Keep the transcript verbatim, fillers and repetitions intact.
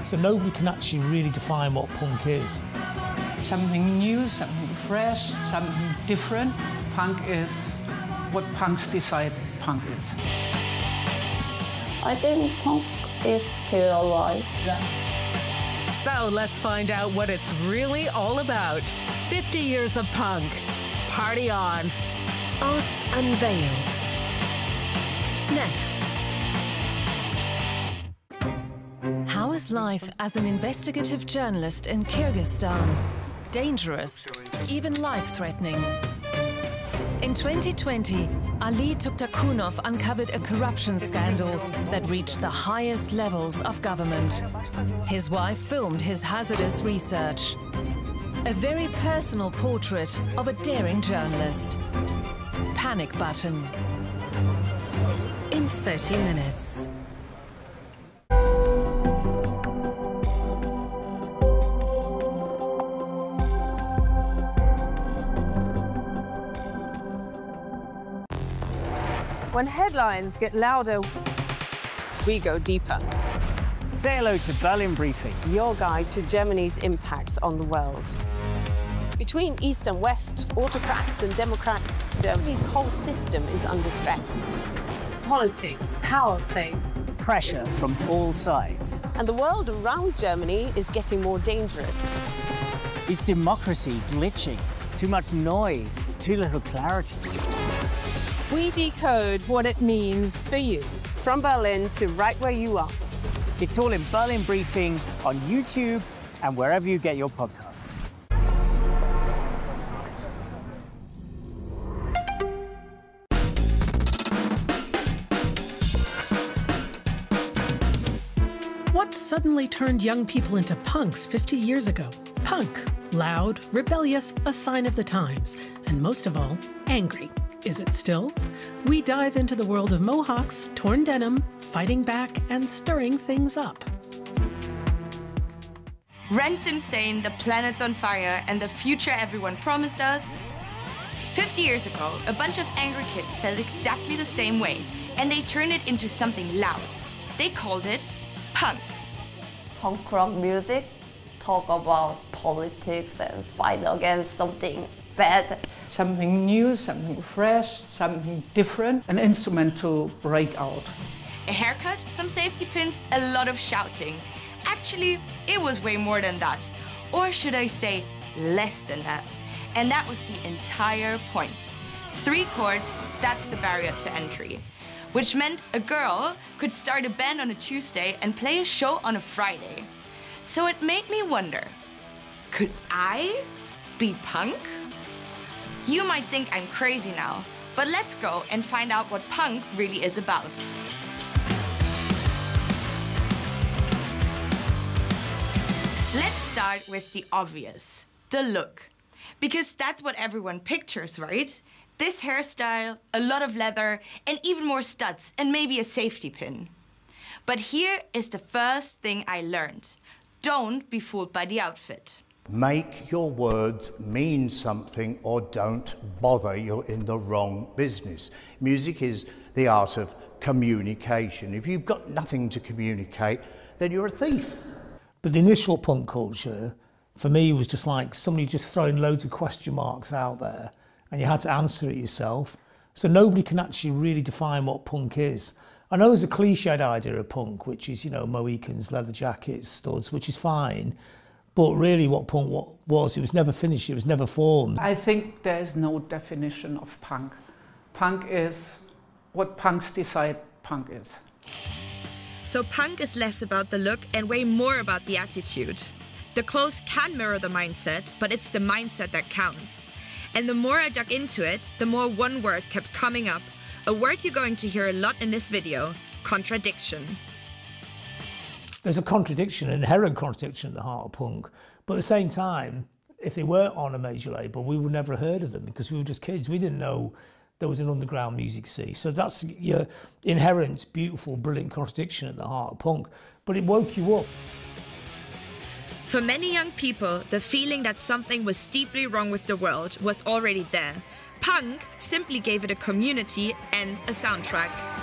So nobody can actually really define what punk is. Something new, something fresh, something different. Punk is what punks decide punk is. I think punk is still alive. Yeah. So let's find out what it's really all about. fifty years of punk. Party on. Arts Unveiled. Next. How is life as an investigative journalist in Kyrgyzstan? Dangerous, even life-threatening. In twenty twenty, Ali Tuktakunov uncovered a corruption scandal that reached the highest levels of government. His wife filmed his hazardous research. A very personal portrait of a daring journalist. Panic Button. In thirty minutes. When headlines get louder, we go deeper. Say hello to Berlin Briefing, your guide to Germany's impact on the world. Between East and West, autocrats and democrats, Germany's whole system is under stress. Politics, power plays. Pressure from all sides. And the world around Germany is getting more dangerous. Is democracy glitching? Too much noise, too little clarity. We decode what it means for you. From Berlin to right where you are. It's all in Berlin Briefing on YouTube and wherever you get your podcasts. What suddenly turned young people into punks fifty years ago? Punk. Loud, rebellious, a sign of the times, and most of all, angry. Is it still? We dive into the world of mohawks, torn denim, fighting back, and stirring things up. Rent's insane, the planet's on fire, and the future everyone promised us. fifty years ago, a bunch of angry kids felt exactly the same way, and they turned it into something loud. They called it punk. Punk rock music talk about politics and fight against something bad. Something new, something fresh, something different. An instrument to break out. A haircut, some safety pins, a lot of shouting. Actually, it was way more than that. Or should I say, less than that. And that was the entire point. Three chords, that's the barrier to entry. Which meant a girl could start a band on a Tuesday and play a show on a Friday. So it made me wonder, could I be punk? You might think I'm crazy now, but let's go and find out what punk really is about. Let's start with the obvious, the look. Because that's what everyone pictures, right? This hairstyle, a lot of leather, and even more studs, and maybe a safety pin. But here is the first thing I learned. Don't be fooled by the outfit. Make your words mean something or don't bother, you're in the wrong business. Music is the art of communication. If you've got nothing to communicate, then you're a thief. But the initial punk culture, for me, was just like somebody just throwing loads of question marks out there and you had to answer it yourself. So nobody can actually really define what punk is. I know there's a cliched idea of punk, which is, you know, Mohicans, leather jackets, studs, which is fine. But really what punk was, it was never finished, it was never formed. I think there is no definition of punk. Punk is what punks decide punk is. So punk is less about the look and way more about the attitude. The clothes can mirror the mindset, but it's the mindset that counts. And the more I dug into it, the more one word kept coming up. A word you're going to hear a lot in this video, contradiction. There's a contradiction, an inherent contradiction at the heart of punk. But at the same time, if they weren't on a major label, we would never have heard of them because we were just kids. We didn't know there was an underground music scene. So that's your inherent, beautiful, brilliant contradiction at the heart of punk. But it woke you up. For many young people, the feeling that something was deeply wrong with the world was already there. Punk simply gave it a community and a soundtrack.